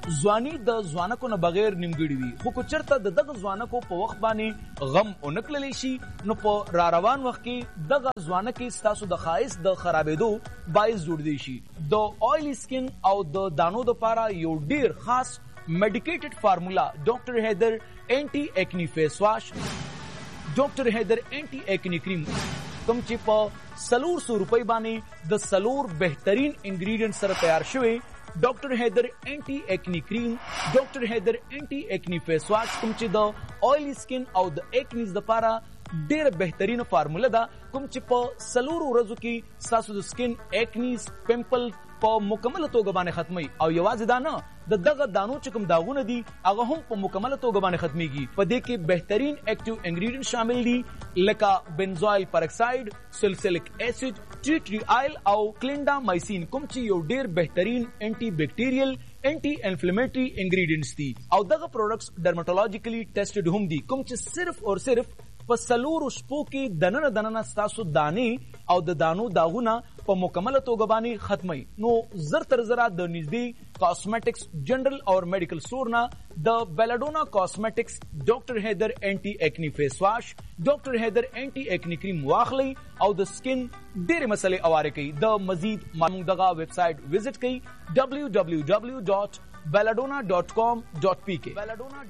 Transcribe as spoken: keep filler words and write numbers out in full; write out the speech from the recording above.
ځواني د ځوانکو نه بغیر نیمګړې وي، خو که چېرته د دغه ځوانکو په وخت باندې غم ونه کړلی شي نو په را روان وخت کې دغه ځوانکې ستاسو د ښایست د خرابېدو باعث جوړدی شي. د آیلی سکن او د دانو دپاره یو ډیر خاص میډیکیټډ فارمولا ډاکټر حیدر اینټي ایکنی فیس واش، ډاکټر حیدر اینټي ایکنی کریم کوم چې په څلور سو روپۍ باندې د څلور بهترین انګریډینټ سره تیار شوی ډاکټر حیدر اینټي ایکنی کریم، ډاکټر حیدر اینټي ایکنی فیس واش کوم چې د آیلی سکن او د ایکنیز دپاره ډیره بهترینه فارموله ده، کوم چې په څلورو ورځو کې ستاسو د سکن ایکنیز پمپل په مکمله توګه باندې ختمي. او یوازې دا نه، د دغه دانو چې کوم داغونه دي هغه هم په مکمله توګه باندې ختمیږي. په دې کې بهترین ایکټیو انګریډینټ شامل دي لکه بنزوایل پرکساید، سلسلک اسید، ټی ټری آیل او کلینډامایسین کوم چې یو ډیر بهترین انټي بیکټیریل انټي انفلیمیټری انګریډینټس دي. او دغه پروډکټس ډرماټولوژیکلی ټیسټډ هم دي کوم چې صرف اور صرف په څلورو شپو کې دننه دننه ستاسو دانې او د دانو داغونه په مکمله توګه باندې ختمي. نو زر تر زره د نږدې کاسمیټکس جنرال او میډیکل سٹور نه د بیلاډونا کاسمیټکس ډاکټر حیدر اینټي ایکنی فیس واش، ډاکټر حیدر اینټي ایکنی کریم واخلئ او د سکن ډېرې مسلې اواره کوي. د مزید معلومات دغه ویب سایټ وزټ کړئ ډبلیو ډبلیو ډبلیو ډاٹ بیلاډونا ډاٹ کام ډاٹ پی کے.